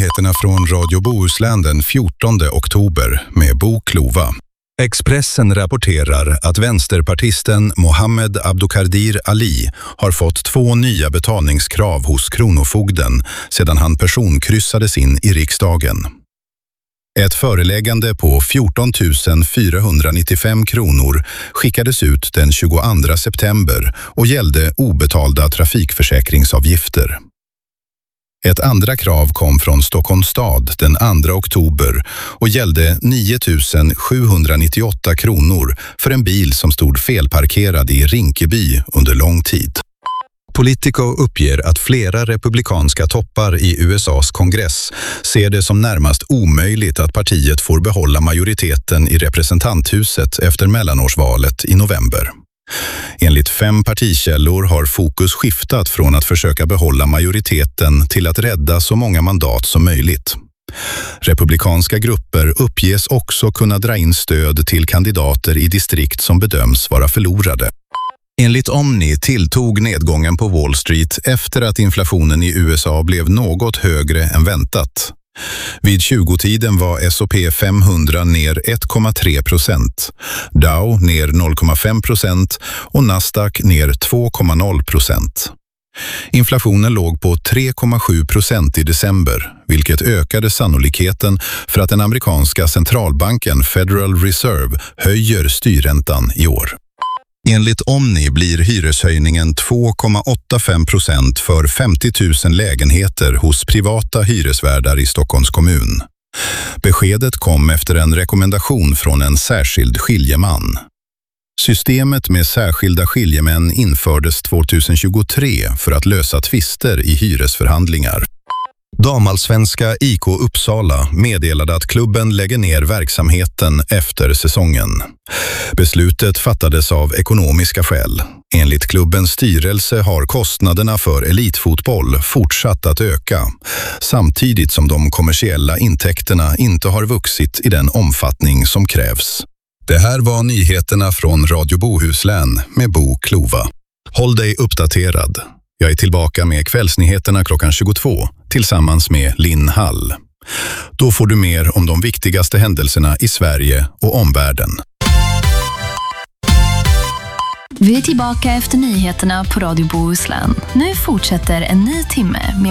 nyheterna från Radio Bohuslän den 14 oktober med Bo Klova. Expressen rapporterar att vänsterpartisten Mohammed Abdulkadir Ali har fått 2 nya betalningskrav hos Kronofogden sedan han personkryssades in i riksdagen. Ett föreläggande på 14 495 kronor skickades ut den 22 september och gällde obetalda trafikförsäkringsavgifter. Ett andra krav kom från Stockholms stad den 2 oktober och gällde 9 798 kronor för en bil som stod felparkerad i Rinkeby under lång tid. Politico uppger att flera republikanska toppar i USAs kongress ser det som närmast omöjligt att partiet får behålla majoriteten i representanthuset efter mellanårsvalet i november. Enligt 5 partikällor har fokus skiftat från att försöka behålla majoriteten till att rädda så många mandat som möjligt. Republikanska grupper uppges också kunna dra in stöd till kandidater i distrikt som bedöms vara förlorade. Enligt Omni tilltog nedgången på Wall Street efter att inflationen i USA blev något högre än väntat. Vid 20-tiden var S&P 500 ner 1,3%, Dow ner 0,5% och Nasdaq ner 2,0%. Inflationen låg på 3,7% i december, vilket ökade sannolikheten för att den amerikanska centralbanken Federal Reserve höjer styrräntan i år. Enligt Omni blir hyreshöjningen 2,85% för 50 000 lägenheter hos privata hyresvärdar i Stockholms kommun. Beskedet kom efter en rekommendation från en särskild skiljeman. Systemet med särskilda skiljemän infördes 2023 för att lösa tvister i hyresförhandlingar. Damallsvenska IK Uppsala meddelade att klubben lägger ner verksamheten efter säsongen. Beslutet fattades av ekonomiska skäl. Enligt klubbens styrelse har kostnaderna för elitfotboll fortsatt att öka, samtidigt som de kommersiella intäkterna inte har vuxit i den omfattning som krävs. Det här var nyheterna från Radio Bohuslän med Bo Klova. Håll dig uppdaterad. Jag är tillbaka med kvällsnyheterna klockan 22 tillsammans med Linn Hall. Då får du mer om de viktigaste händelserna i Sverige och omvärlden. Vi är tillbaka efter nyheterna på Radio Bohuslän. Nu fortsätter en ny timme med